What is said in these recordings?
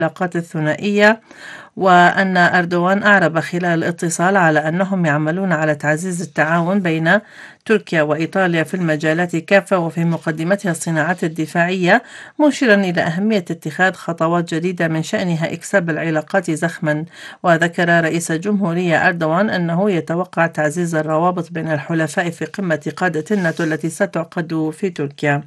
العلاقات الثنائية، وأن أردوغان أعرب خلال الاتصال على أنهم يعملون على تعزيز التعاون بين تركيا وإيطاليا في المجالات كافة وفي مقدمتها الصناعات الدفاعية، مشيرا إلى أهمية اتخاذ خطوات جديدة من شأنها إكساب العلاقات زخما. وذكر رئيس الجمهورية أردوغان أنه يتوقع تعزيز الروابط بين الحلفاء في قمة قادة الناتو التي ستعقد في تركيا.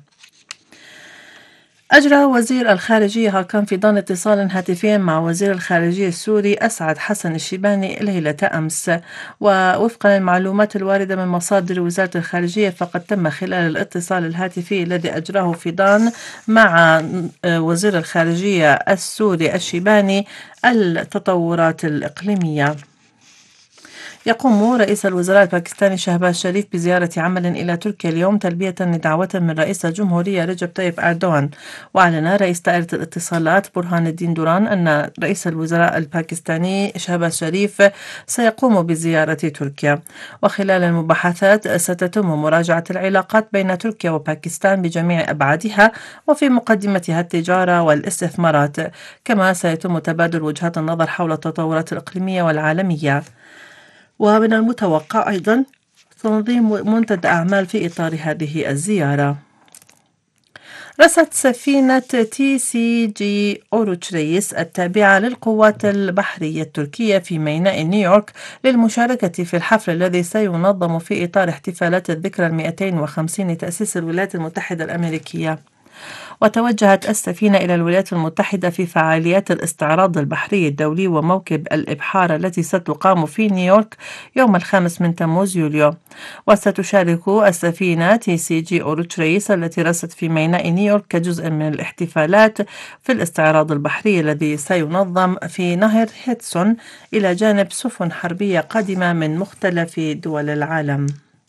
أجرى وزير الخارجية هاكان فيدان اتصالا هاتفيا مع وزير الخارجية السوري أسعد حسن الشيباني ليلة أمس. ووفقا للمعلومات الواردة من مصادر وزارة الخارجية، فقد تم خلال الاتصال الهاتفي الذي أجراه فيدان مع وزير الخارجية السوري الشيباني التطورات الإقليمية. يقوم رئيس الوزراء الباكستاني شهباز شريف بزيارة عمل إلى تركيا اليوم تلبية لدعوة من رئيس الجمهورية رجب طيب أردوغان. وأعلن رئيس دائرة الاتصالات برهان الدين دوران أن رئيس الوزراء الباكستاني شهباز شريف سيقوم بزيارة تركيا. وخلال المباحثات ستتم مراجعة العلاقات بين تركيا وباكستان بجميع أبعادها وفي مقدمتها التجارة والاستثمارات، كما سيتم تبادل وجهات النظر حول التطورات الإقليمية والعالمية. ومن المتوقع أيضا تنظيم منتدى أعمال في إطار هذه الزيارة. رست سفينة تي سي جي أوروتشريس التابعة للقوات البحرية التركية في ميناء نيويورك للمشاركة في الحفل الذي سينظم في إطار احتفالات الذكرى 250 لتأسيس الولايات المتحدة الأمريكية. وتوجهت السفينة إلى الولايات المتحدة في فعاليات الاستعراض البحري الدولي وموكب الإبحار التي ستقام في نيويورك يوم 5 من تموز يوليو. وستشارك السفينة تي سي جي أوروتريس التي رست في ميناء نيويورك كجزء من الاحتفالات في الاستعراض البحري الذي سينظم في نهر هيدسون إلى جانب سفن حربية قادمة من مختلف دول العالم.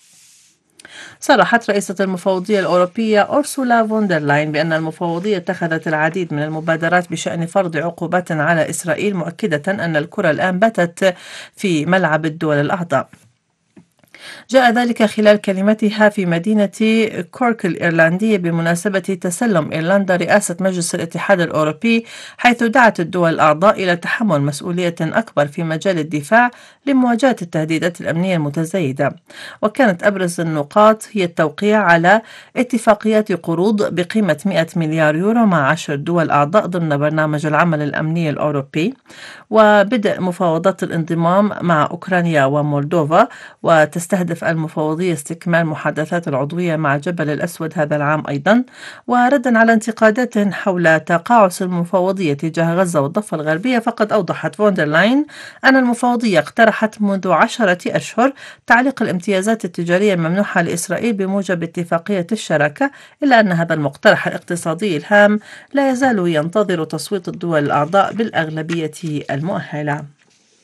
صرحت رئيسة المفوضية الأوروبية أورسولا فوندرلاين بأن المفوضية اتخذت العديد من المبادرات بشأن فرض عقوبات على إسرائيل، مؤكدة أن الكرة الآن باتت في ملعب الدول الأعضاء. جاء ذلك خلال كلمتها في مدينة كورك الإيرلندية بمناسبة تسلم إيرلندا رئاسة مجلس الاتحاد الأوروبي، حيث دعت الدول الأعضاء إلى تحمل مسؤولية أكبر في مجال الدفاع لمواجهة التهديدات الأمنية المتزايدة. وكانت أبرز النقاط هي التوقيع على اتفاقيات قروض بقيمة 100 مليار يورو مع 10 دول أعضاء ضمن برنامج العمل الأمني الأوروبي، وبدء مفاوضات الانضمام مع أوكرانيا ومولدوفا، وتستهدف المفوضية استكمال محادثات العضوية مع جبل الأسود هذا العام أيضا. وردا على انتقادات حول تقاعس المفوضية تجاه غزة والضفة الغربية، فقد أوضحت فوندرلاين أن المفوضية اقترحت منذ 10 أشهر تعليق الامتيازات التجارية الممنوحة لإسرائيل بموجب اتفاقية الشراكة، إلا أن هذا المقترح الاقتصادي الهام لا يزال ينتظر تصويت الدول الأعضاء بالأغلبية المؤهلة.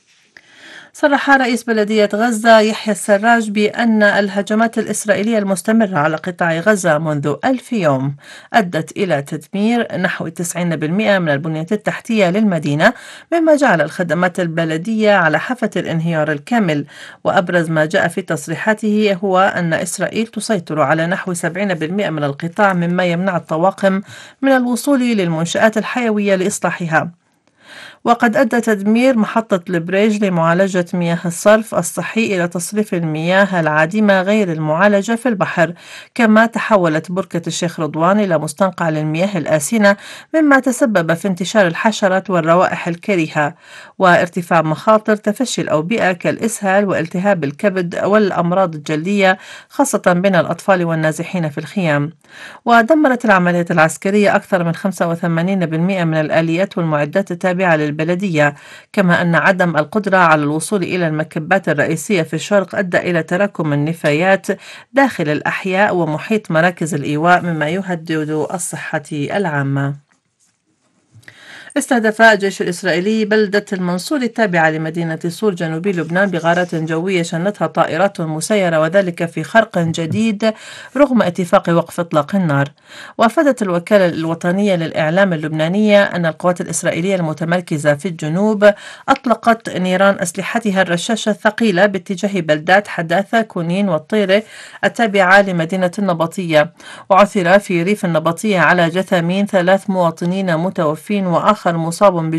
صرح رئيس بلدية غزة يحيى السراج بأن الهجمات الإسرائيلية المستمرة على قطاع غزة منذ 1000 يوم أدت إلى تدمير نحو 90% من البنية التحتية للمدينة، مما جعل الخدمات البلدية على حافة الانهيار الكامل. وأبرز ما جاء في تصريحاته هو أن إسرائيل تسيطر على نحو 70% من القطاع، مما يمنع الطواقم من الوصول للمنشآت الحيوية لإصلاحها. وقد أدى تدمير محطة البريج لمعالجة مياه الصرف الصحي إلى تصريف المياه العادمة غير المعالجة في البحر، كما تحولت بركة الشيخ رضوان إلى مستنقع للمياه الآسنة، مما تسبب في انتشار الحشرات والروائح الكريهة وارتفاع مخاطر تفشي الأوبئة كالإسهال والتهاب الكبد والأمراض الجلدية، خاصة بين الأطفال والنازحين في الخيام. ودمرت العمليات العسكرية أكثر من 85% من الآليات والمعدات التابعة للبلدية، كما أن عدم القدرة على الوصول إلى المكبات الرئيسية في الشرق أدى إلى تراكم النفايات داخل الأحياء ومحيط مراكز الإيواء، مما يهدد الصحة العامة. استهدف الجيش الإسرائيلي بلدة المنصور التابعة لمدينة صور جنوبي لبنان بغارات جوية شنتها طائرات مسيرة، وذلك في خرق جديد رغم اتفاق وقف إطلاق النار. وأفادت الوكالة الوطنية للإعلام اللبنانية أن القوات الإسرائيلية المتمركزة في الجنوب أطلقت نيران أسلحتها الرشاشة الثقيلة باتجاه بلدات حداثة، كونين والطيرة التابعة لمدينة النبطية. وعثر في ريف النبطية على جثامين 3 مواطنين متوفين وآخر مصاب